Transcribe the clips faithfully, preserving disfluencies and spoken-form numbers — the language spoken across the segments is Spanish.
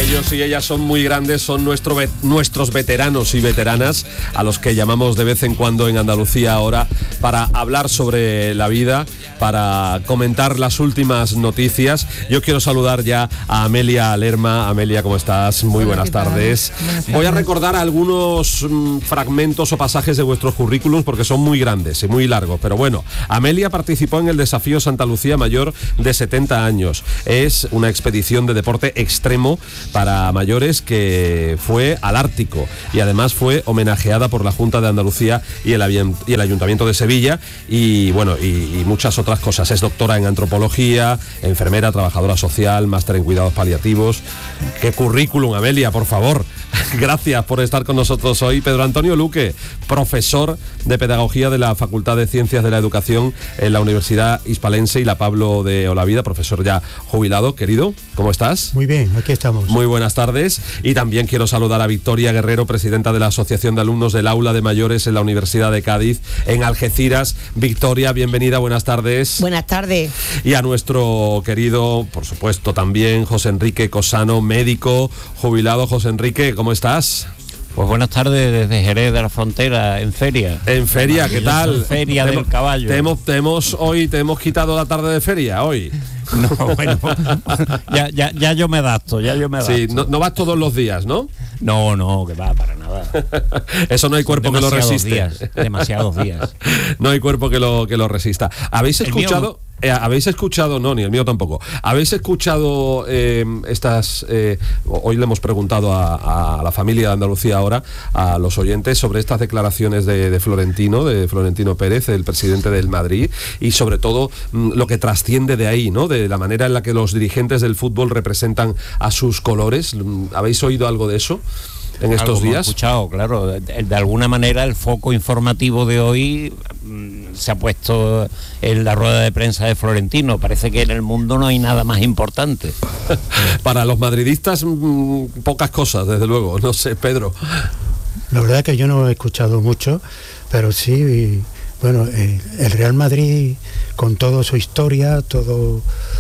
Ellos y ellas son muy grandes, son nuestro, nuestros veteranos y veteranas, a los que llamamos de vez en cuando en Andalucía ahora para hablar sobre la vida, para comentar las últimas noticias. Yo quiero saludar ya a Amelia Lerma. Amelia, ¿cómo estás? Muy Hola, buenas tardes. buenas tardes. Voy a recordar algunos mm, fragmentos o pasajes de vuestros currículums porque son muy grandes y muy largos, pero bueno, Amelia participó en el Desafío Santa Lucía mayor de setenta años. Es una expedición de deporte extremo para mayores que fue al Ártico y además fue homenajeada por la Junta de Andalucía y el, y el Ayuntamiento de Sevilla y bueno, y, y muchas otras cosas. Es doctora en antropología, enfermera, trabajadora social, máster en cuidados paliativos. ¡Qué currículum, Amelia, por favor! Gracias por estar con nosotros hoy. Pedro Antonio Luque, profesor de Pedagogía de la Facultad de Ciencias de la Educación en la Universidad Hispalense y la Pablo de Olavide, profesor ya jubilado. Querido, ¿cómo estás? Muy bien, aquí estamos. Muy buenas tardes. Y también quiero saludar a Victoria Guerrero, presidenta de la Asociación de Alumnos del Aula de Mayores en la Universidad de Cádiz, en Algeciras. Victoria, bienvenida, buenas tardes. Buenas tardes. Y a nuestro querido, por supuesto, también José Enrique Cosano, médico, jubilado. José Enrique, ¿cómo estás? Pues buenas tardes desde Jerez de la Frontera, en feria. En feria, ¿qué tal? Feria te del hemos, caballo. Te hemos, te hemos, hoy te hemos quitado la tarde de feria, hoy. No, bueno, ya, ya, ya yo me adapto, ya yo me adapto. Sí, no, no vas todos los días, ¿no? No, no, que va, para nada. Eso no hay cuerpo que lo resiste. Días, demasiados días. No hay cuerpo que lo, que lo resista. ¿Habéis escuchado...? Eh, ¿Habéis escuchado? No, ni el mío tampoco. ¿Habéis escuchado eh, estas... Eh, hoy le hemos preguntado a, a la familia de Andalucía ahora, a los oyentes, sobre estas declaraciones de, de Florentino, de Florentino Pérez, el presidente del Madrid, y sobre todo mm, lo que trasciende de ahí, ¿no? De la manera en la que los dirigentes del fútbol representan a sus colores. ¿Habéis oído algo de eso en estos Algo días? Hemos escuchado, claro. De, de alguna manera el foco informativo de hoy mmm, se ha puesto en la rueda de prensa de Florentino. Parece que en el mundo no hay nada más importante. Para los madridistas, mmm, pocas cosas, desde luego. No sé, Pedro. La verdad es que yo no he escuchado mucho, pero sí, y, bueno, eh, el Real Madrid, con toda su historia, todo,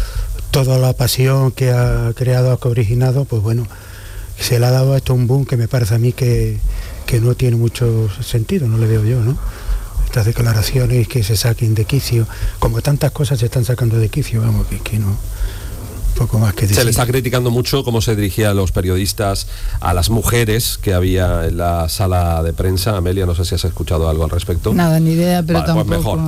toda la pasión que ha creado, que ha originado, pues bueno, se le ha dado a esto un boom que me parece a mí que, que no tiene mucho sentido, no le veo yo, ¿no? Estas declaraciones que se saquen de quicio, como tantas cosas se están sacando de quicio, vamos, que, que no, un poco más que decir. Se le está criticando mucho cómo se dirigía a los periodistas, a las mujeres que había en la sala de prensa. Amelia, no sé si has escuchado algo al respecto. Nada, ni idea, pero vale, tampoco... Pues mejor.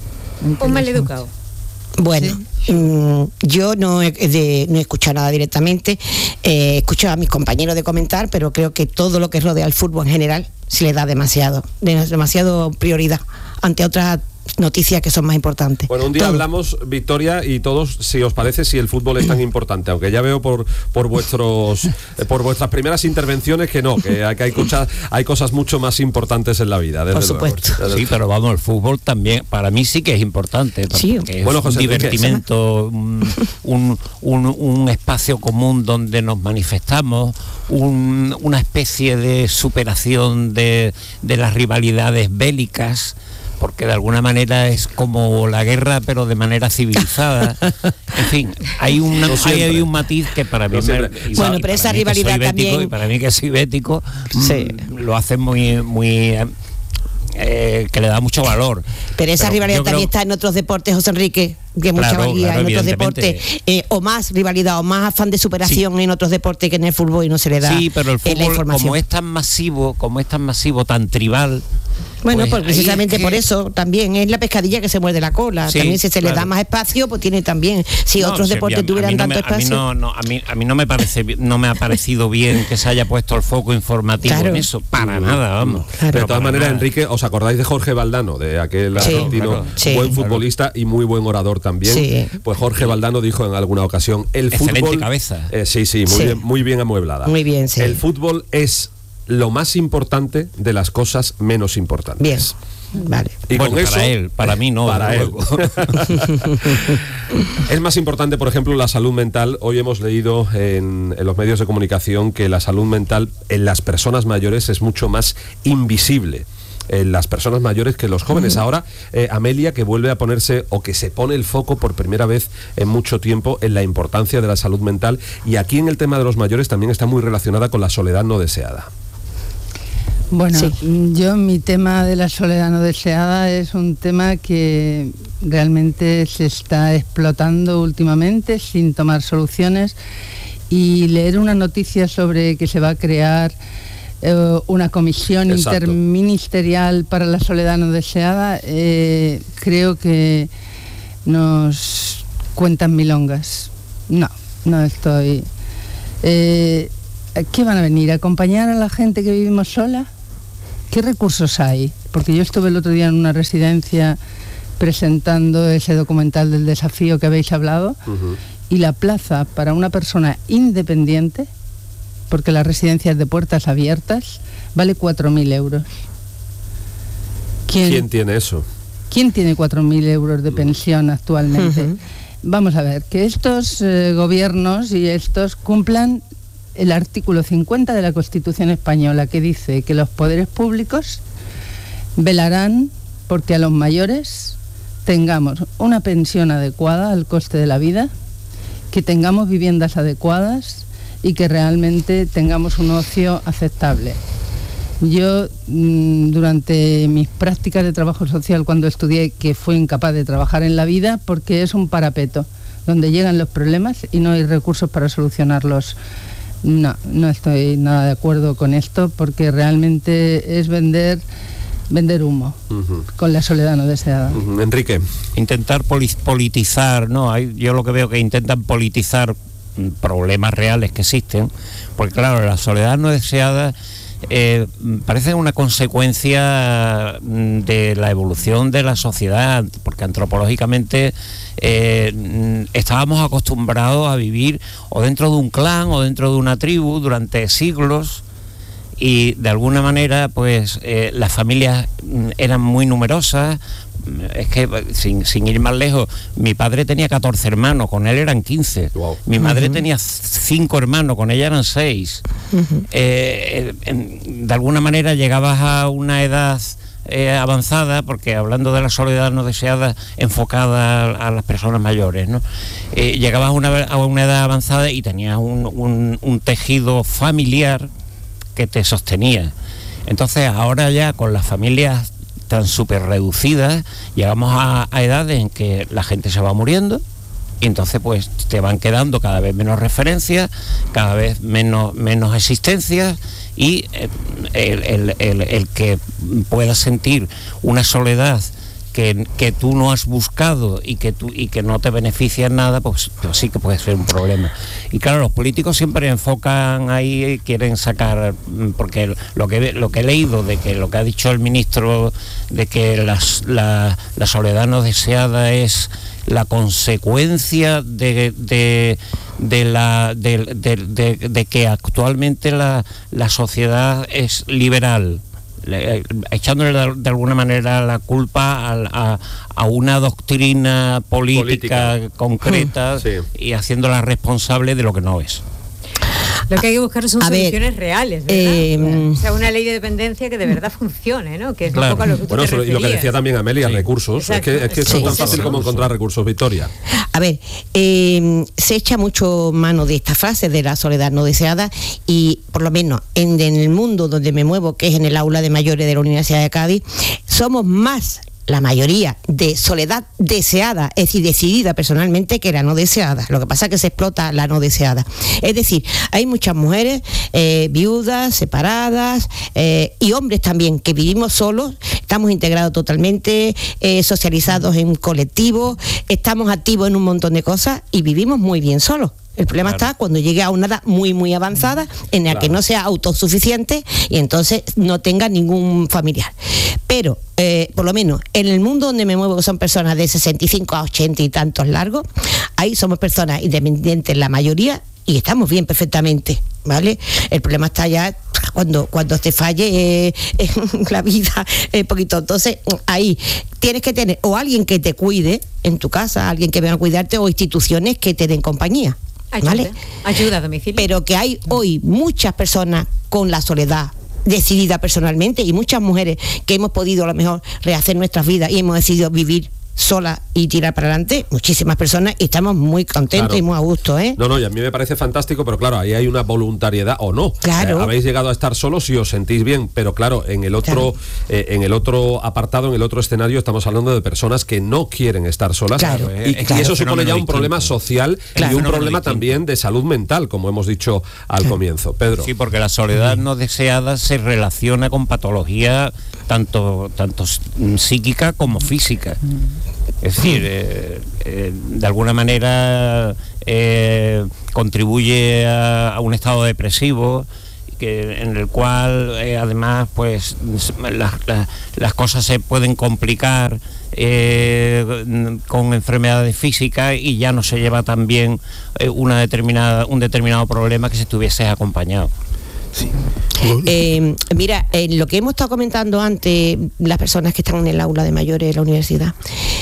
Un maleducado. Bueno, ¿Sí? mmm, yo no he, de, no he escuchado nada directamente, eh, he escuchado a mis compañeros de comentar, pero creo que todo lo que rodea al fútbol en general se le da demasiado, demasiado prioridad ante otras noticias que son más importantes. Bueno, un día todo. hablamos, Victoria, y todos, si os parece, si el fútbol es tan importante, aunque ya veo por por vuestros eh, por vuestras primeras intervenciones que no, que hay, que hay, cosas, hay cosas mucho más importantes en la vida, desde Por supuesto. luego. Sí, pero vamos, el fútbol también, para mí sí que es importante, Sí. porque es Bueno, un José Enrique, divertimento, un, un, un, un espacio común donde nos manifestamos, un, una especie de superación de, de las rivalidades bélicas, porque de alguna manera es como la guerra, pero de manera civilizada. En fin, hay, una, No hay, hay siempre. un matiz que para mí... No me, siempre. y Bueno, y pero para esa mí que soy rivalidad bético, también- y para mí que soy bético, Sí. mm, lo hace muy... muy eh, que le da mucho valor. Pero esa Pero rivalidad yo creo- también está en otros deportes, José Enrique, que mucha Claro, valía claro, en otros evidentemente. deportes, eh, o más rivalidad, o más afán de superación en otros deportes que en el fútbol, y no se le da Sí, pero el eh, la fútbol, información. como es tan masivo, como es tan masivo, tan tribal... Bueno, pues pues ahí precisamente es que- por eso también es la pescadilla que se muerde la cola. Sí, también si se le da claro. más espacio, pues tiene también, si No, otros sí, deportes a mí tuvieran no tanto me- espacio. A mí no, no, a mí, a mí no me parece, bi- no me ha parecido bien que se haya puesto el foco informativo Claro. en eso, para nada, vamos. Claro. De Pero todas para maneras, nada. Enrique, ¿os acordáis de Jorge Valdano, de aquel Sí, argentino, claro. Sí. buen Claro. futbolista y muy buen orador también? Sí. Pues Jorge Valdano dijo en alguna ocasión, el Excelente fútbol... cabeza. Eh, sí, sí, muy, Sí. Bien, muy bien amueblada. Muy bien, sí. El fútbol es lo más importante de las cosas menos importantes. Bien, vale. Y Bueno, con para eso, él, para mí no, Para desde él. luego. Es más importante, por ejemplo, la salud mental. Hoy hemos leído en, en los medios de comunicación que la salud mental en las personas mayores es mucho más invisible. eh, las personas mayores que los jóvenes. Uh-huh. Ahora, eh, Amelia, que vuelve a ponerse, o que se pone el foco por primera vez en mucho tiempo en la importancia de la salud mental, y aquí en el tema de los mayores también está muy relacionada con la soledad no deseada. Bueno, sí. yo mi tema de la soledad no deseada es un tema que realmente se está explotando últimamente sin tomar soluciones, y leer una noticia sobre que se va a crear eh, una comisión Exacto. interministerial para la soledad no deseada, eh, creo que nos cuentan milongas. No, no estoy... Eh, ¿Qué van a venir? ¿A acompañar a la gente que vivimos sola? ¿Qué recursos hay? Porque yo estuve el otro día en una residencia presentando ese documental del desafío que habéis hablado, uh-huh. y la plaza para una persona independiente, porque la residencia es de puertas abiertas, vale cuatro mil euros. ¿Quién, ¿Quién tiene eso? ¿Quién tiene cuatro mil euros de pensión actualmente? Uh-huh. Vamos a ver, que estos eh, gobiernos y estos cumplan el artículo cincuenta de la Constitución española, que dice que los poderes públicos velarán porque a los mayores tengamos una pensión adecuada al coste de la vida, que tengamos viviendas adecuadas y que realmente tengamos un ocio aceptable. Yo, durante mis prácticas de trabajo social, cuando estudié, que fui incapaz de trabajar en la vida, porque es un parapeto donde llegan los problemas y no hay recursos para solucionarlos. No, no estoy nada de acuerdo con esto, porque realmente es vender vender humo, uh-huh. con la soledad no deseada. Uh-huh. Enrique. Intentar politizar, ¿no? Hay, yo lo que veo que intentan politizar problemas reales que existen, porque claro, la soledad no deseada Eh, parece una consecuencia de la evolución de la sociedad, porque antropológicamente eh, estábamos acostumbrados a vivir o dentro de un clan o dentro de una tribu durante siglos, y de alguna manera pues eh, las familias eran muy numerosas. Es que sin, sin ir más lejos, mi padre tenía catorce hermanos, con él eran quince. Wow. Mi madre uh-huh. tenía cinco hermanos, con ella eran seis. Uh-huh. eh, eh, de alguna manera llegabas a una edad eh, avanzada, porque hablando de la soledad no deseada enfocada a, a las personas mayores, ¿no? Eh, llegabas a una, a una edad avanzada y tenías un, un, un tejido familiar que te sostenía. Entonces ahora ya con las familias tan súper reducidas, llegamos a, a edades en que la gente se va muriendo, y entonces pues te van quedando cada vez menos referencias, cada vez menos, menos existencias, y eh, el, el, el, el que puedas sentir una soledad que, que tú no has buscado y que tú y que no te beneficia en nada, pues, pues sí que puede ser un problema. Y claro, los políticos siempre enfocan ahí, quieren sacar, porque lo que lo que he leído de que lo que ha dicho el ministro de que las, la, la soledad no deseada es la consecuencia de, de, de la de, de, de, de que actualmente la, la sociedad es liberal, Le, echándole de, de alguna manera la culpa a, a, a una doctrina política, política. concreta, sí. y haciéndola responsable de lo que no es. Lo que hay que buscar son a soluciones ver, reales, ¿verdad? Eh, o sea, una ley de dependencia que de verdad funcione, ¿no? Que es claro. un poco a lo que tú bueno, te eso, y lo que decía también Amelia, sí. recursos. Exacto. Es que, es que sí, es tan fácil sí. como encontrar recursos, Victoria. A ver, eh, se echa mucho mano de esta frase de la soledad no deseada, y por lo menos en, en el mundo donde me muevo, que es en el aula de mayores de la Universidad de Cádiz, somos más la mayoría de soledad deseada, es decir, decidida personalmente, que la no deseada. Lo que pasa es que se explota la no deseada. Es decir, hay muchas mujeres eh, viudas, separadas, eh, y hombres también, que vivimos solos, estamos integrados totalmente, eh, socializados en colectivos, estamos activos en un montón de cosas y vivimos muy bien solos. El problema claro. está cuando llegue a una edad muy, muy avanzada, en la claro. que no sea autosuficiente y entonces no tenga ningún familiar. Pero, eh, por lo menos, en el mundo donde me muevo, que son personas de sesenta y cinco a ochenta y tantos largos, ahí somos personas independientes la mayoría y estamos bien perfectamente, ¿vale? El problema está ya cuando, cuando te falle eh, la vida un poquito. Entonces, ahí tienes que tener o alguien que te cuide en tu casa, alguien que venga a cuidarte, o instituciones que te den compañía. Ayuda, ¿vale? ayuda a domicilio. Pero que hay hoy muchas personas con la soledad decidida personalmente, y muchas mujeres que hemos podido a lo mejor rehacer nuestras vidas y hemos decidido vivir sola y tirar para adelante, muchísimas personas, y estamos muy contentos, claro, y muy a gusto, ¿eh? No, no, y a mí me parece fantástico, pero claro, ahí hay una voluntariedad o no. Claro. Eh, habéis llegado a estar solos y os sentís bien, pero claro, en el otro, claro. eh, en el otro apartado, en el otro escenario, estamos hablando de personas que no quieren estar solas. Claro. Y, claro. y eso supone ya un problema social, claro, y un problema distinto también de salud mental, como hemos dicho al claro. comienzo. Pedro. Sí, porque la soledad no deseada se relaciona con patología tanto, tanto psíquica como física. Es decir, eh, eh, de alguna manera eh, contribuye a, a un estado depresivo que, en el cual eh, además pues las, las, las cosas se pueden complicar eh, con enfermedades físicas, y ya no se lleva tan bien eh, una determinada, un determinado problema que si estuviese acompañado. Sí. Eh, mira, eh, lo que hemos estado comentando antes, las personas que están en el aula de mayores de la universidad,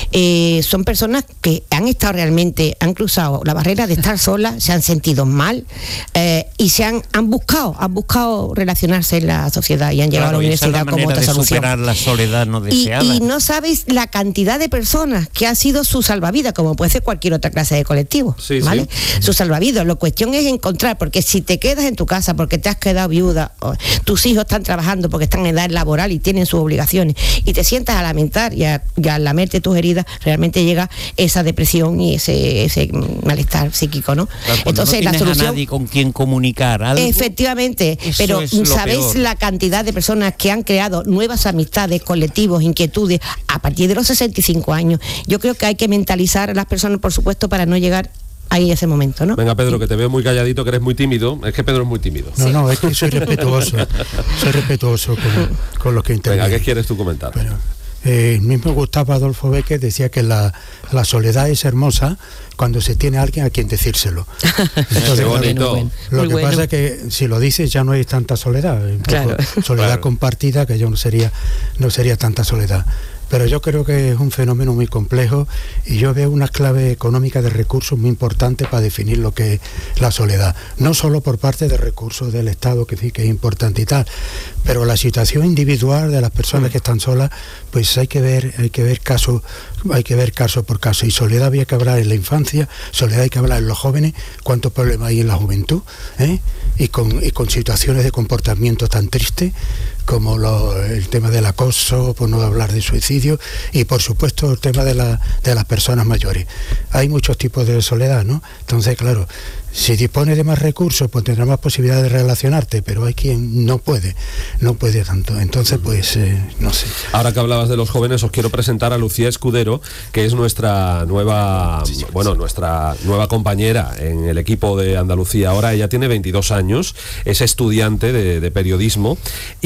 eh, son personas que han estado realmente, han cruzado la barrera de estar solas, se han sentido mal, eh, y se han, han buscado, han buscado relacionarse en la sociedad y han llegado, claro, a la universidad como otra solución. Superar la soledad no deseada. Y, y no sabéis la cantidad de personas que ha sido su salvavidas, como puede ser cualquier otra clase de colectivo, sí, ¿vale? Sí. Su salvavidas. La cuestión es encontrar, porque si te quedas en tu casa porque te has quedado viuda, tus hijos están trabajando porque están en edad laboral y tienen sus obligaciones, y te sientas a lamentar y a, y a lamerte tus heridas, realmente llega esa depresión y ese, ese malestar psíquico, ¿no? Claro, entonces no la solución, a nadie con quien comunicar algo, efectivamente, pero ¿sabéis peor? La cantidad de personas que han creado nuevas amistades, colectivos, inquietudes a partir de los sesenta y cinco años? Yo creo que hay que mentalizar a las personas, por supuesto, para no llegar ahí ese momento, ¿no? Venga, Pedro, que te veo muy calladito, que eres muy tímido. Es que Pedro es muy tímido. No, sí. no, es que soy respetuoso. Soy respetuoso con, con los que intervienen. Venga, ¿qué quieres tú comentar? Bueno, eh, el mismo Gustavo Adolfo Bécquer decía que la, la soledad es hermosa cuando se tiene a alguien a quien decírselo. Entonces, qué bonito. Bueno, lo muy que bueno. pasa es que si lo dices ya no hay tanta soledad. Claro. Soledad claro. compartida, que ya no sería, no sería tanta soledad. Pero yo creo que es un fenómeno muy complejo, y yo veo unas claves económicas de recursos muy importantes para definir lo que es la soledad. No solo por parte de recursos del Estado, que sí que es importante y tal, pero la situación individual de las personas que están solas, pues hay que ver, hay que ver caso, hay que ver caso por caso. Y soledad había que hablar en la infancia, soledad hay que hablar en los jóvenes, cuántos problemas hay en la juventud, ¿eh? y, con, y con situaciones de comportamiento tan tristes como lo, el tema del acoso, por no hablar de suicidio, y por supuesto el tema de, la, de las personas mayores. Hay muchos tipos de soledad, ¿no? Entonces, claro, si dispones de más recursos, pues tendrás más posibilidades de relacionarte, pero hay quien no puede, no puede tanto. Entonces, pues, eh, no sé. Ahora que hablabas de los jóvenes, os quiero presentar a Lucía Escudero, que es nuestra nueva, sí, sí, bueno, sí. nuestra nueva compañera en el equipo de Andalucía. Ahora ella tiene veintidós años, es estudiante de, de periodismo,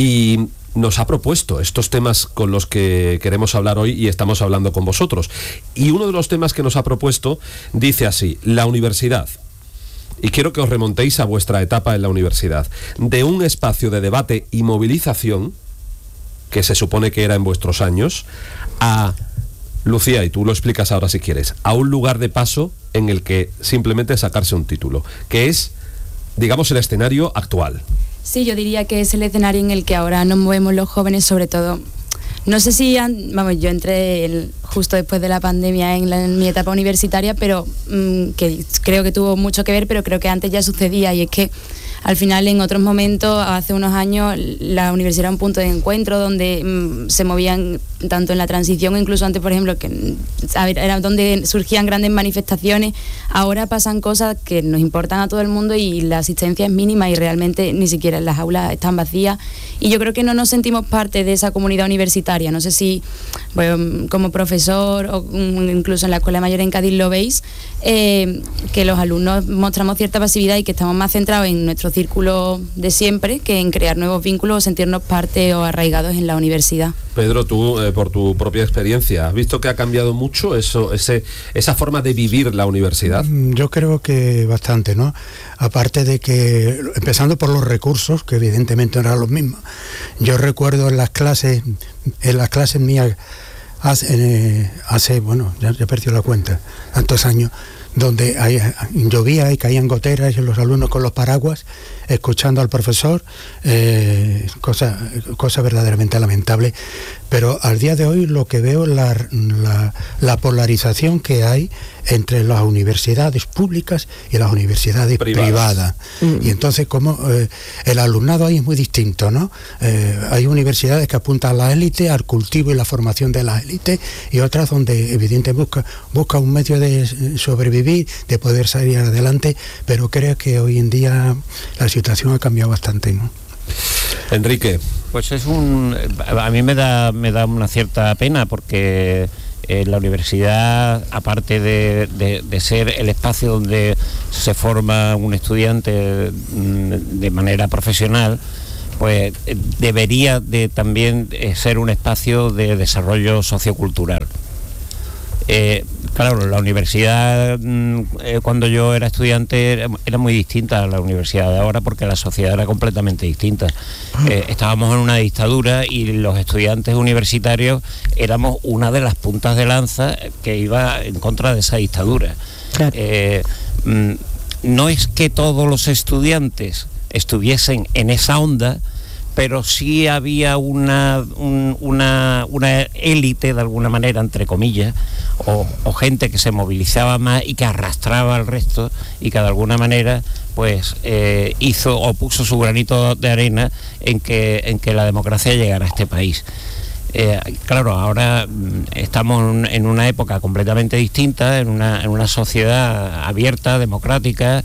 y nos ha propuesto estos temas con los que queremos hablar hoy, y estamos hablando con vosotros. Y uno de los temas que nos ha propuesto dice así: la universidad. Y quiero que os remontéis a vuestra etapa en la universidad, de un espacio de debate y movilización, que se supone que era en vuestros años, a, Lucía, y tú lo explicas ahora si quieres, a un lugar de paso en el que simplemente sacarse un título, que es, digamos, el escenario actual. Sí, yo diría que es el escenario en el que ahora nos movemos los jóvenes, sobre todo. No sé si, han, vamos, yo entré el, justo después de la pandemia en, la, en mi etapa universitaria, pero mmm, que creo que tuvo mucho que ver, pero creo que antes ya sucedía, y es que al final en otros momentos, hace unos años, la universidad era un punto de encuentro donde mmm, se movían tanto en la transición, incluso antes, por ejemplo, que a ver, era donde surgían grandes manifestaciones. Ahora pasan cosas que nos importan a todo el mundo y la asistencia es mínima, y realmente ni siquiera las aulas están vacías, y yo creo que no nos sentimos parte de esa comunidad universitaria. No sé si bueno, como profesor o incluso en la Escuela Mayor en Cádiz lo veis, eh, que los alumnos mostramos cierta pasividad y que estamos más centrados en nuestro círculo de siempre que en crear nuevos vínculos o sentirnos parte o arraigados en la universidad. Pedro, tú, eh, por tu propia experiencia, ¿has visto que ha cambiado mucho eso, ese, esa forma de vivir la universidad? Yo creo que bastante, ¿no? Aparte de que, empezando por los recursos, que evidentemente no eran los mismos. Yo recuerdo en las clases, en las clases mías, hace, eh, hace bueno, ya, ya he perdido la cuenta, tantos años, donde hay, llovía y caían goteras y los alumnos con los paraguas escuchando al profesor, eh, cosa, cosa verdaderamente lamentable. Pero al día de hoy lo que veo es la, la, la polarización que hay entre las universidades públicas y las universidades privadas. privadas. Mm. Y entonces como eh, el alumnado ahí es muy distinto, ¿no? Eh, hay universidades que apuntan a la élite, al cultivo y la formación de la élite, y otras donde evidentemente busca, busca un medio de sobrevivir, de poder salir adelante, pero creo que hoy en día la situación ha cambiado bastante, ¿no? Enrique. Pues es un... A mí me da, me da una cierta pena porque eh, la universidad, aparte de, de, de ser el espacio donde se forma un estudiante mm, de manera profesional, pues eh, debería de también eh, ser un espacio de desarrollo sociocultural. Eh, claro, la universidad eh, cuando yo era estudiante era, era muy distinta a la universidad de ahora porque la sociedad era completamente distinta. Eh, estábamos en una dictadura y los estudiantes universitarios éramos una de las puntas de lanza que iba en contra de esa dictadura. Claro. Eh, mm, no es que todos los estudiantes estuviesen en esa onda, pero sí había una, un, una, una élite, de alguna manera, entre comillas, o, o gente que se movilizaba más y que arrastraba al resto y que de alguna manera pues eh, hizo o puso su granito de arena en que, en que la democracia llegara a este país. Eh, claro, ahora estamos en una época completamente distinta, en una, en una sociedad abierta, democrática,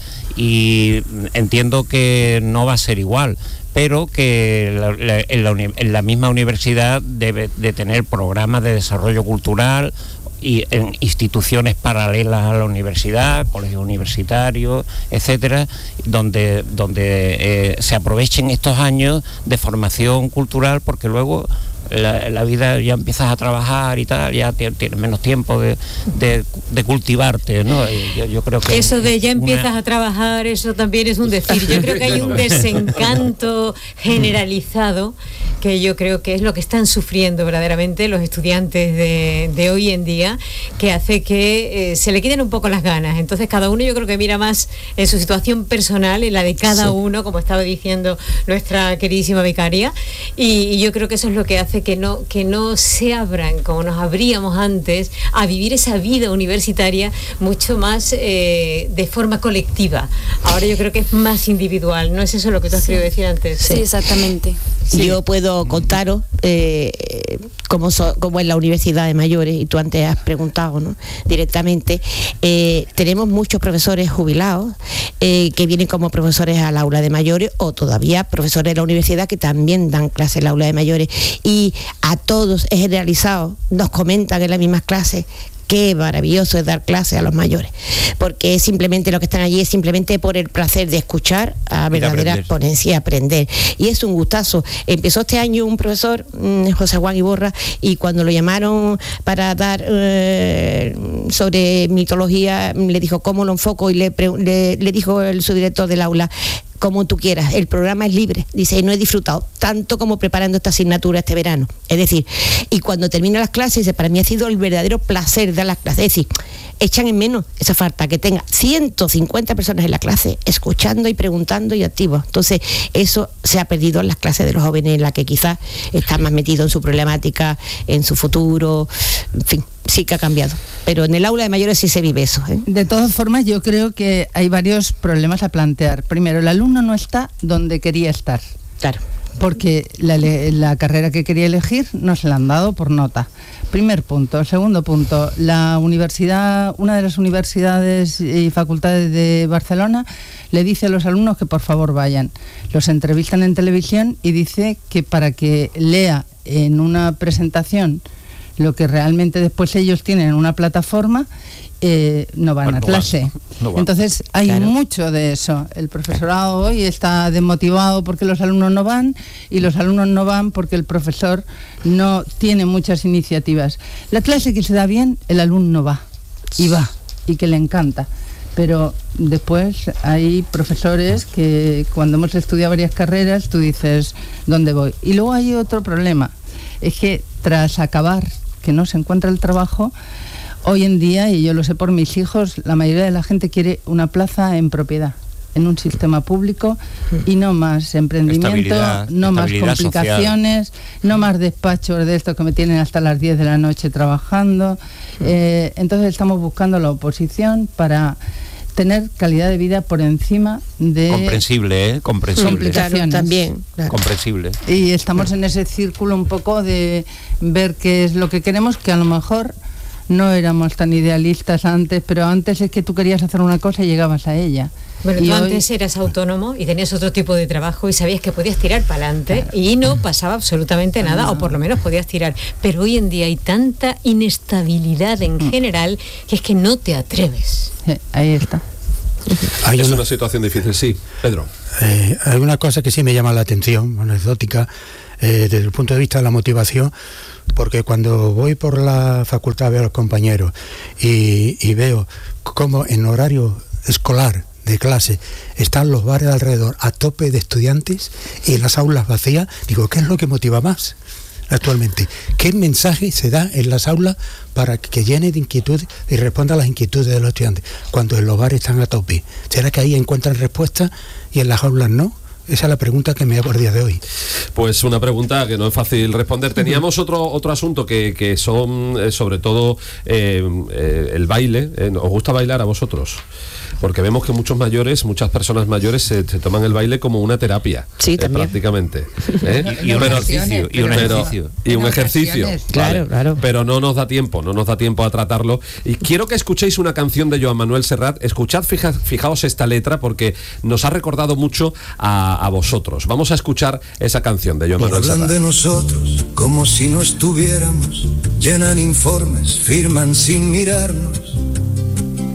y entiendo que no va a ser igual, pero que la, la, en, la, en la misma universidad debe de tener programas de desarrollo cultural y en instituciones paralelas a la universidad, colegios universitarios, etcétera, donde, donde eh, se aprovechen estos años de formación cultural, porque luego La, la vida ya empiezas a trabajar y tal, ya tienes menos tiempo de, de, de cultivarte, ¿no? Yo, yo creo que eso de ya una... empiezas a trabajar, eso también es un decir. Yo creo que hay un desencanto generalizado que yo creo que es lo que están sufriendo verdaderamente los estudiantes de, de hoy en día, que hace que eh, se le quiten un poco las ganas. Entonces cada uno yo creo que mira más en su situación personal, en la de cada sí. uno, como estaba diciendo nuestra queridísima becaria, y, y yo creo que eso es lo que hace que no, que no se abran como nos abríamos antes a vivir esa vida universitaria mucho más eh, de forma colectiva. Ahora yo creo que es más individual, ¿no es eso lo que tú has sí. querido decir antes? Sí, exactamente. Sí. Yo puedo contaros eh, cómo, so, cómo es la Universidad de Mayores, y tú antes has preguntado, ¿no? Directamente. Eh, tenemos muchos profesores jubilados eh, que vienen como profesores al aula de mayores, o todavía profesores de la universidad que también dan clases en el aula de mayores, y a todos es generalizado, nos comentan en las mismas clases qué maravilloso es dar clases a los mayores, porque simplemente lo que están allí es simplemente por el placer de escuchar a verdaderas ponencias y aprender, y es un gustazo. Empezó este año un profesor, José Juan Iborra, y cuando lo llamaron para dar eh, sobre mitología, le dijo cómo lo enfoco, y le, le, le dijo el subdirector del aula: como tú quieras, el programa es libre. Dice, y no he disfrutado tanto como preparando esta asignatura este verano. Es decir, y cuando termina las clases, dice, para mí ha sido el verdadero placer dar las clases. Es decir, echan en menos esa falta que tenga ciento cincuenta personas en la clase, escuchando y preguntando y activos. Entonces, eso se ha perdido en las clases de los jóvenes, en la que quizás están más metidos en su problemática, en su futuro, en fin. Sí que ha cambiado, pero en el aula de mayores sí se vive eso, ¿eh? De todas formas, yo creo que hay varios problemas a plantear. Primero, el alumno no está donde quería estar. Claro. Porque la, la carrera que quería elegir no se la han dado por nota. Primer punto. Segundo punto, la universidad, una de las universidades y facultades de Barcelona le dice a los alumnos que por favor vayan. Los entrevistan en televisión y dice que para que lea en una presentación lo que realmente después ellos tienen en una plataforma, eh, no van bueno, a clase. No va, no va. Entonces hay claro. mucho de eso. El profesorado hoy está desmotivado porque los alumnos no van, y los alumnos no van porque el profesor no tiene muchas iniciativas. La clase que se da bien, el alumno va, y va, y que le encanta. Pero después hay profesores que cuando hemos estudiado varias carreras, tú dices, ¿dónde voy? Y luego hay otro problema, es que tras acabar, que no se encuentra el trabajo, hoy en día, y yo lo sé por mis hijos, la mayoría de la gente quiere una plaza en propiedad, en un sistema público, y no más emprendimiento, Estabilidad, no más estabilidad complicaciones, social. No más despachos de estos que me tienen hasta las diez de la noche trabajando. Eh, entonces estamos buscando la oposición para tener calidad de vida por encima de... Comprensible, ¿eh? Comprensible. Claro, también. Claro. Comprensible. Y estamos en ese círculo un poco de ver qué es lo que queremos, que a lo mejor no éramos tan idealistas antes, pero antes es que tú querías hacer una cosa y llegabas a ella. Bueno, y tú hoy... antes eras autónomo y tenías otro tipo de trabajo y sabías que podías tirar para adelante, claro, y no pasaba absolutamente nada, no. O por lo menos podías tirar. Pero hoy en día hay tanta inestabilidad en mm. general que es que no te atreves. Sí, ahí está. Hay es una, una situación difícil, sí, Pedro. Eh, hay una cosa que sí me llama la atención, anecdótica, eh, desde el punto de vista de la motivación, porque cuando voy por la facultad veo a los compañeros y, y veo cómo en horario escolar de clase están los bares alrededor a tope de estudiantes y las aulas vacías, digo, ¿qué es lo que motiva más actualmente? ¿Qué mensaje se da en las aulas para que llene de inquietud y responda a las inquietudes de los estudiantes cuando en los bares están a tope? ¿Será que ahí encuentran respuestas y en las aulas no? Esa es la pregunta que me hago el día de hoy. Pues una pregunta que no es fácil responder. Teníamos otro otro asunto que, que son eh, sobre todo eh, eh, el baile. Eh, ¿Os gusta bailar a vosotros? Porque vemos que muchos mayores, muchas personas mayores se, se toman el baile como una terapia. Sí, eh, también. Prácticamente. ¿eh? Y, y un pero, ejercicio. Y un pero, ejercicio. Y un ejercicio. Claro, vale. claro. Pero no nos da tiempo, no nos da tiempo a tratarlo. Y quiero que escuchéis una canción de Joan Manuel Serrat. Escuchad, fija, fijaos esta letra porque nos ha recordado mucho a, a vosotros. Vamos a escuchar esa canción de Joan Manuel Serrat. Hablan de nosotros como si no estuviéramos, llenan informes, firman sin mirarnos.